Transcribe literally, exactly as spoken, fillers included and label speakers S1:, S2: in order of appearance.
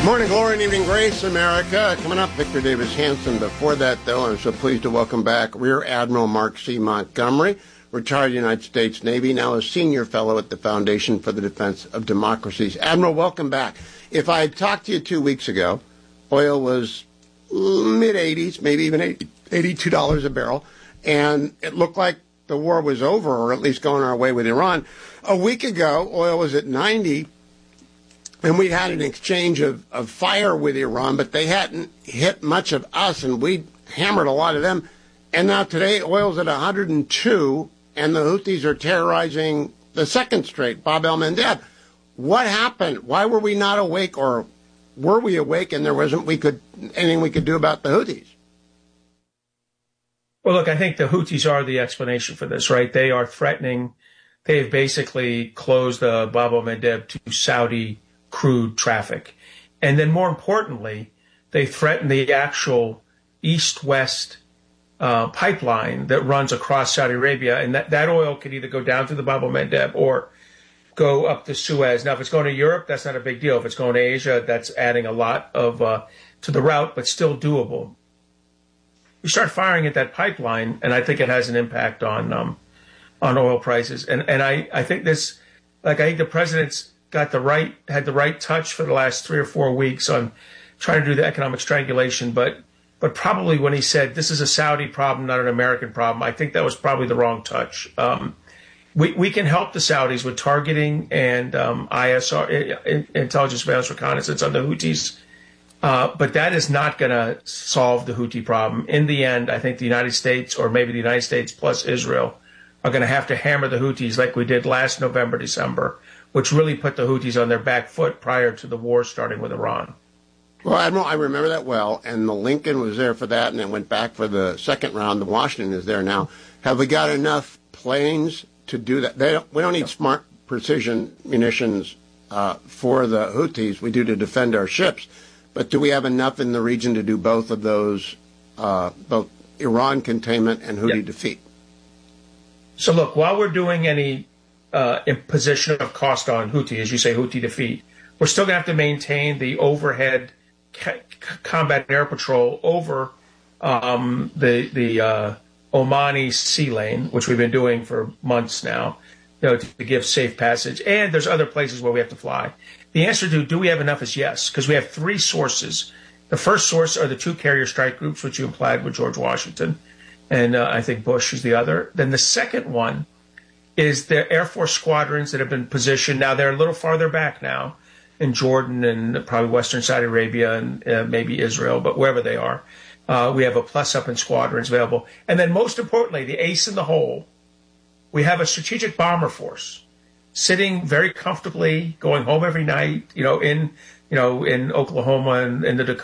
S1: Morning glory and evening grace, America. Coming up, Victor Davis Hanson. Before that, though, I'm so pleased to welcome back Rear Admiral Mark C. Montgomery, retired United States Navy, now a senior fellow at the Foundation for the Defense of Democracies. Admiral, welcome back. If I had talked to you two weeks ago, oil was mid-eighties, maybe even eighty-two dollars a barrel, and it looked like the war was over, or at least going our way with Iran. A week ago, oil was at ninety, and we had an exchange of, of fire with Iran, but they hadn't hit much of us, and we hammered a lot of them. And now today, oil's at one hundred two, and the Houthis are terrorizing the second strait, Bab el-Mandeb. What happened? Why were we not awake, or were we awake and there wasn't we could anything we could do about the Houthis?
S2: Well, look, I think the Houthis are the explanation for this, right? They are threatening. They've basically closed the Bab el-Mandeb to Saudi crude traffic. And then more importantly, they threaten the actual east-west uh, pipeline that runs across Saudi Arabia. And that, that oil could either go down through the Bab el-Mandeb or go up the Suez. Now, if it's going to Europe, that's not a big deal. If it's going to Asia, that's adding a lot of uh, to the route, but still doable. You start firing at that pipeline, and I think it has an impact on um, on oil prices. And and I, I think this, like I think the president's got the right, had the right touch for the last three or four weeks on trying to do the economic strangulation. But but probably when he said this is a Saudi problem, not an American problem, I think that was probably the wrong touch. Um, we we can help the Saudis with targeting and um, I S R, intelligence surveillance reconnaissance on the Houthis. Uh, but that is not going to solve the Houthi problem. In the end, I think the United States, or maybe the United States plus Israel, are going to have to hammer the Houthis like we did last November, December, which really put the Houthis on their back foot prior to the war starting with Iran.
S1: Well, Admiral, I remember that well, and the Lincoln was there for that, and it went back for the second round. The Washington is there now. Have we got enough planes to do that? They don't, we don't need smart precision munitions uh, for the Houthis. We do to defend our ships. But do we have enough in the region to do both of those, uh, both Iran containment and Houthi yep. defeat?
S2: So, look, while we're doing any uh, imposition of cost on Houthi, as you say, Houthi defeat, we're still going to have to maintain the overhead ca- combat air patrol over um, the the uh, Omani sea lane, which we've been doing for months now, you know, to, to give safe passage. And there's other places where we have to fly. The answer to do we have enough is yes, because we have three sources. The first source are the two carrier strike groups, which you implied with George Washington, and uh, I think Bush is the other. Then the second one is the Air Force squadrons that have been positioned. Now they're a little farther back now in Jordan and probably Western Saudi Arabia and uh, maybe Israel, but wherever they are. Uh, we have a plus-up in squadrons available. And then most importantly, the ace in the hole, we have a strategic bomber force sitting very comfortably, going home every night, you know, in, you know, in Oklahoma and in the Dakotas.